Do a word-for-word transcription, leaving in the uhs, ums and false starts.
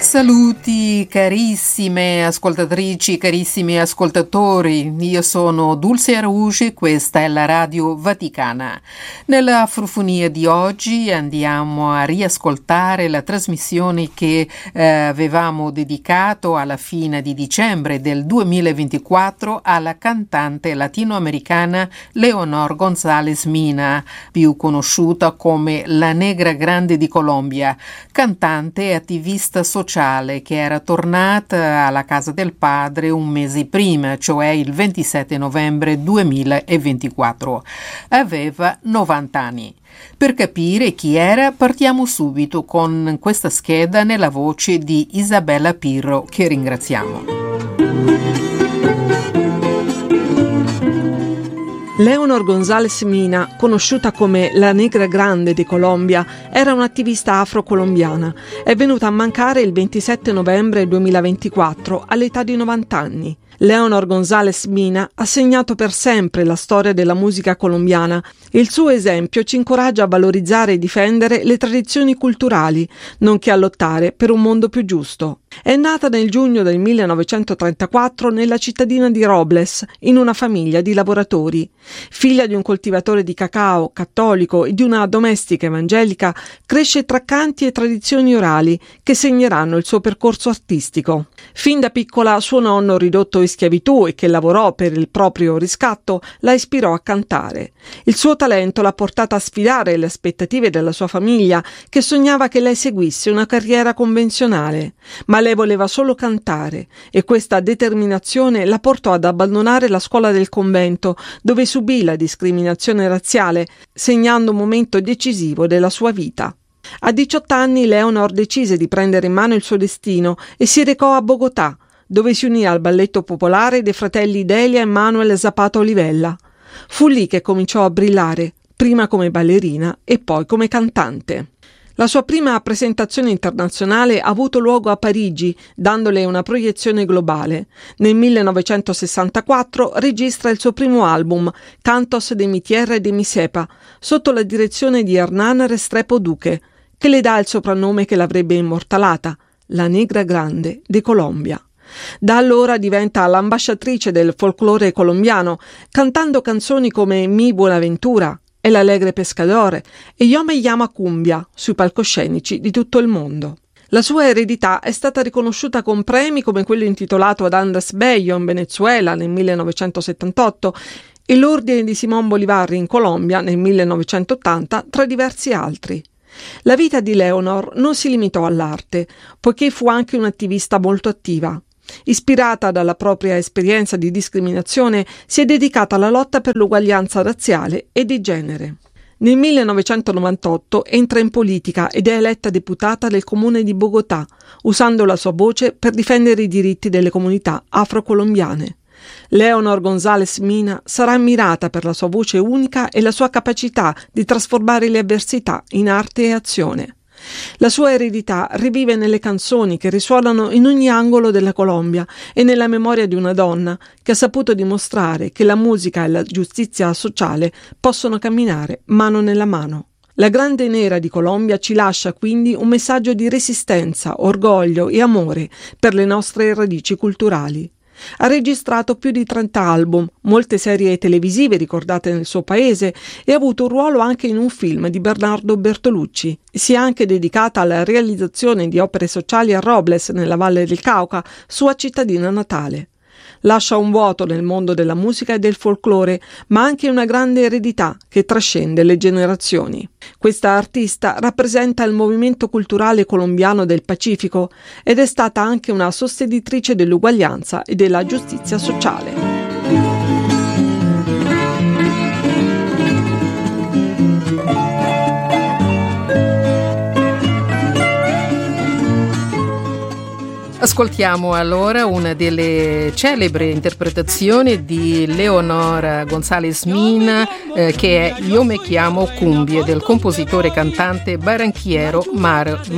Saluti carissime ascoltatrici, carissimi ascoltatori, io sono Dulce Arugi, questa è la Radio Vaticana. Nella frufonia di oggi andiamo a riascoltare la trasmissione che eh, avevamo dedicato alla fine di dicembre del duemilaventiquattro alla cantante latinoamericana Leonor González Mina, più conosciuta come la Negra Grande di Colombia, cantante e attivista sociale che era tornata alla casa del padre un mese prima, cioè il ventisette novembre duemilaventiquattro. Aveva novanta anni. Per capire chi era, partiamo subito con questa scheda nella voce di Isabella Pirro, che ringraziamo. Leonor González Mina, conosciuta come la Negra Grande di Colombia, era un'attivista afro-colombiana. È venuta a mancare il ventisette novembre duemilaventiquattro all'età di novanta anni. Leonor González Mina ha segnato per sempre la storia della musica colombiana. Il suo esempio ci incoraggia a valorizzare e difendere le tradizioni culturali, nonché a lottare per un mondo più giusto. È nata nel giugno del millenovecentotrentaquattro nella cittadina di Robles, in una famiglia di lavoratori. Figlia di un coltivatore di cacao cattolico e di una domestica evangelica, cresce tra canti e tradizioni orali che segneranno il suo percorso artistico. Fin da piccola suo nonno, ridotto in schiavitù e che lavorò per il proprio riscatto, la ispirò a cantare. Il suo talento l'ha portata a sfidare le aspettative della sua famiglia, che sognava che lei seguisse una carriera convenzionale. Ma lei voleva solo cantare e questa determinazione la portò ad abbandonare la scuola del convento, dove subì la discriminazione razziale, segnando un momento decisivo della sua vita. A diciotto anni Leonor decise di prendere in mano il suo destino e si recò a Bogotà, dove si unì al balletto popolare dei fratelli Delia e Manuel Zapata Olivella. Fu lì che cominciò a brillare, prima come ballerina e poi come cantante. La sua prima presentazione internazionale ha avuto luogo a Parigi, dandole una proiezione globale. Nel millenovecentosessantaquattro registra il suo primo album, Cantos de mi tierra e de mi cepa, sotto la direzione di Hernán Restrepo Duque, che le dà il soprannome che l'avrebbe immortalata, la Negra Grande de Colombia. Da allora diventa l'ambasciatrice del folklore colombiano, cantando canzoni come Mi Buenaventura, El Alegre Pescador e Yo me llama Cumbia sui palcoscenici di tutto il mondo. La sua eredità è stata riconosciuta con premi come quello intitolato ad Andrés Bello in Venezuela nel millenovecentosettantotto e l'Ordine di Simón Bolívar in Colombia nel millenovecentottanta, tra diversi altri. La vita di Leonor non si limitò all'arte, poiché fu anche un'attivista molto attiva. Ispirata dalla propria esperienza di discriminazione, si è dedicata alla lotta per l'uguaglianza razziale e di genere. Nel millenovecentonovantotto entra in politica ed è eletta deputata del comune di Bogotà, usando la sua voce per difendere i diritti delle comunità afro-colombiane. Leonor González Mina sarà ammirata per la sua voce unica e la sua capacità di trasformare le avversità in arte e azione. La sua eredità rivive nelle canzoni che risuonano in ogni angolo della Colombia e nella memoria di una donna che ha saputo dimostrare che la musica e la giustizia sociale possono camminare mano nella mano. La Grande Nera di Colombia ci lascia quindi un messaggio di resistenza, orgoglio e amore per le nostre radici culturali. Ha registrato più di trenta album, molte serie televisive ricordate nel suo paese e ha avuto un ruolo anche in un film di Bernardo Bertolucci. Si è anche dedicata alla realizzazione di opere sociali a Robles, nella Valle del Cauca, sua cittadina natale. Lascia un vuoto nel mondo della musica e del folklore, ma anche una grande eredità che trascende le generazioni. Questa artista rappresenta il movimento culturale colombiano del Pacifico ed è stata anche una sostenitrice dell'uguaglianza e della giustizia sociale. Ascoltiamo allora una delle celebri interpretazioni di Leonor González Mina, eh, che è Io me chiamo Cumbia, del compositore e cantante barranchiero Mar